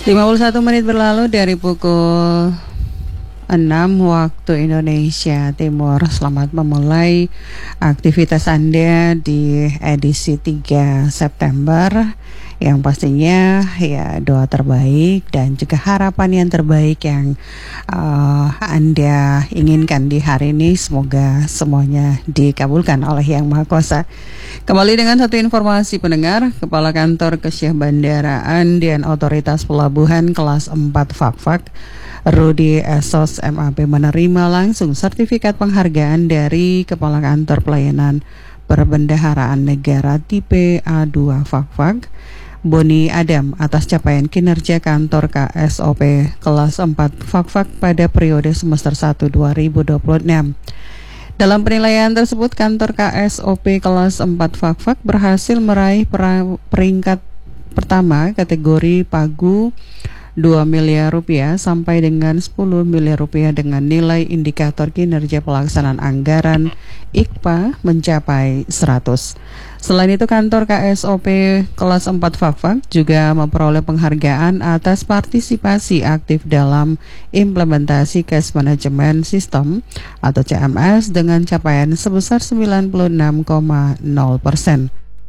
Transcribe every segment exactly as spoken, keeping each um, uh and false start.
lima puluh satu menit berlalu dari pukul enam waktu Indonesia Timur. Selamat memulai aktivitas Anda di edisi tiga September, yang pastinya ya doa terbaik dan juga harapan yang terbaik yang uh, Anda inginkan di hari ini, semoga semuanya dikabulkan oleh Yang Maha Kuasa. Kembali dengan satu informasi pendengar, Kepala Kantor Kesyah Bandaraan dan Otoritas Pelabuhan kelas empat Fakfak Rudi Esos M A P menerima langsung sertifikat penghargaan dari Kepala Kantor Pelayanan Perbendaharaan Negara tipe A dua Fakfak Boni Adam atas capaian kinerja kantor K S O P kelas empat Fakfak pada periode semester satu dua ribu dua puluh enam. Dalam penilaian tersebut, kantor K S O P kelas empat Fakfak berhasil meraih peringkat pertama kategori pagu dua miliar rupiah sampai dengan sepuluh miliar rupiah dengan nilai indikator kinerja pelaksanaan anggaran I K P A mencapai seratus. Selain itu, kantor K S O P kelas empat Fakfak juga memperoleh penghargaan atas partisipasi aktif dalam implementasi Cash Management System atau C M S dengan capaian sebesar sembilan puluh enam koma nol persen.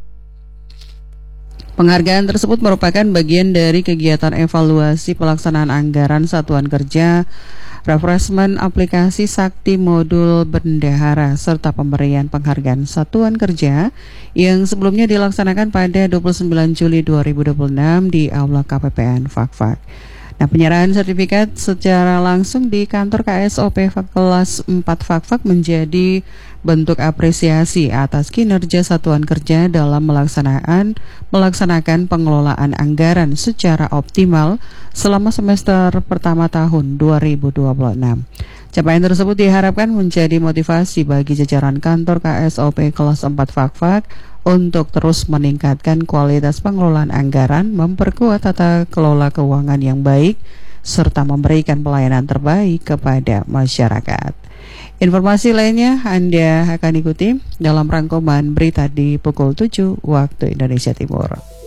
Penghargaan tersebut merupakan bagian dari kegiatan evaluasi pelaksanaan anggaran satuan kerja, refreshment aplikasi Sakti Modul Bendahara, serta pemberian penghargaan satuan kerja yang sebelumnya dilaksanakan pada dua puluh sembilan Juli dua ribu dua puluh enam di Aula K P P N Fakfak. Nah, penyerahan sertifikat secara langsung di kantor K S O P kelas empat Fakfak menjadi bentuk apresiasi atas kinerja satuan kerja dalam melaksanakan melaksanakan pengelolaan anggaran secara optimal selama semester pertama tahun dua ribu dua puluh enam. Capaian tersebut diharapkan menjadi motivasi bagi jajaran kantor K S O P kelas empat Fakfak untuk terus meningkatkan kualitas pengelolaan anggaran, memperkuat tata kelola keuangan yang baik, serta memberikan pelayanan terbaik kepada masyarakat. Informasi lainnya Anda akan ikuti dalam rangkuman berita di pukul tujuh waktu Indonesia Timur.